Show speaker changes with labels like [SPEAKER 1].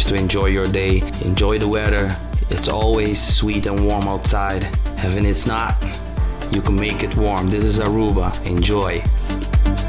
[SPEAKER 1] to enjoy your day. Enjoy the weather. It's always sweet and warm outside. And when it's not, you can make it warm. This is Aruba. Enjoy.